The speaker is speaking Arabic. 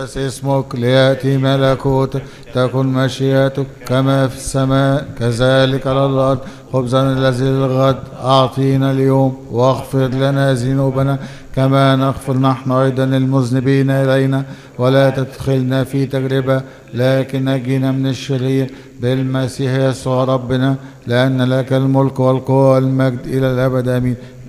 اسمك ليأتي ملكوتك تكن مشيئتك كما في السماء كذلك على الأرض. خبزنا الذي للغد أعطينا اليوم واغفر لنا ذنوبنا كما نغفر نحن أيضا للمذنبين إلينا ولا تدخلنا في تجربة لكن نجينا من الشرير بالمسيح يسوع ربنا لأن لك الملك والقوة والمجد إلى الأبد آمين.